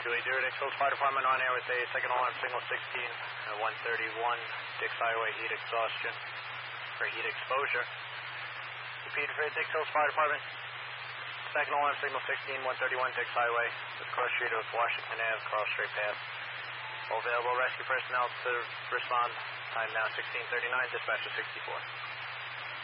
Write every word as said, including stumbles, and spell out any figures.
two eighty, Dix Hills Fire Department on air with a second alarm signal sixteen at one thirty-one Dix Highway, heat exhaustion for heat exposure. Repeat for Dix Hills Fire Department. Second alarm signal sixteen, one thirty-one Dix Highway, just cross street of Washington Avenue, cross straight path. All available rescue personnel to respond. Time now sixteen thirty-nine, dispatcher sixty-four.